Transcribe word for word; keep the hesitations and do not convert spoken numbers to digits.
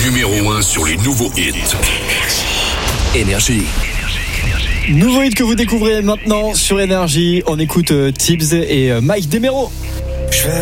numéro un sur les nouveaux hits. Énergie. Nouveau hit que vous découvrez maintenant sur Énergie. On écoute euh, Tibbs et euh, Mike Demero.